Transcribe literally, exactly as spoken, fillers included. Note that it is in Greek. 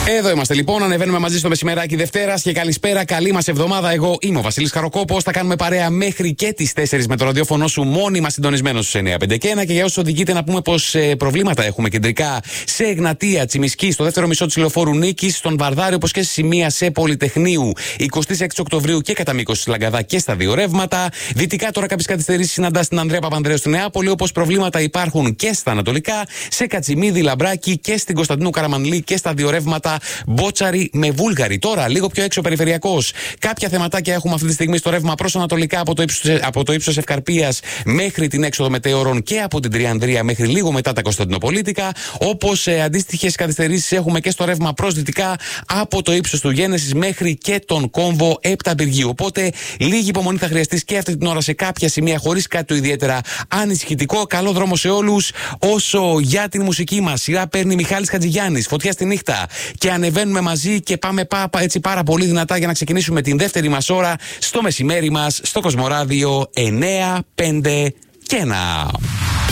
Εδώ είμαστε λοιπόν, ανεβαίνουμε μαζί στο μεσημεράκι Δευτέρας και καλησπέρα, καλή μας εβδομάδα. Εγώ είμαι ο Βασίλης Χαροκόπος. Θα κάνουμε παρέα μέχρι και τις τέσσερις με το ραδιόφωνο σου, μόνιμα συντονισμένος στους εννιά πέντε και ένα. Και για όσους οδηγείτε, να πούμε πως ε, προβλήματα έχουμε κεντρικά σε Εγνατία, Τσιμισκή, στο δεύτερο μισό της λεωφόρου Νίκης, στον Βαρδάριο, όπως και στη σημεία σε Πολυτεχνείου, εικοστή έκτη Οκτωβρίου και κατά μήκος της Λαγκαδά και στα δύο ρεύματα. Δυτικά τώρα κάποιες καθυστερήσεις συναντά στην Ανδρέα Παπανδρέου στη Νεάπολη, όπως προβλήματα υπάρχουν και στα ανατολικά, σε Κατσιμίδη, Λαμπράκη και στην Κωνσταντίνου Καραμανλή και στα δύο ρεύματα Μπότσαρη με Βούλγαρη. Τώρα, λίγο πιο έξω περιφερειακός. Κάποια θεματάκια έχουμε αυτή τη στιγμή στο ρεύμα προς ανατολικά από το ύψος, από το ύψος Ευκαρπίας μέχρι την έξοδο Μετέωρων και από την Τριανδρία μέχρι λίγο μετά τα Κωνσταντινοπολίτικα. Όπως ε, αντίστοιχες καθυστερήσεις έχουμε και στο ρεύμα προς δυτικά από το ύψος του Γένεσης μέχρι και τον κόμβο Έπτα Πυργίου. Οπότε, λίγη υπομονή θα χρειαστεί και αυτή την ώρα σε κάποια σημεία, χωρίς κάτι το ιδιαίτερα ανησυχητικό. Καλό δρόμο σε όλους. Όσο για την μουσική μας, σειρά παίρνει Μιχάλης Χατζηγιάννης, Φωτιά στη νύχτα. Και ανεβαίνουμε μαζί και πάμε πά, έτσι πάρα πολύ δυνατά για να ξεκινήσουμε την δεύτερη μας ώρα στο μεσημέρι μας στο Κοσμοράδιο εννιά πέντε και ένα.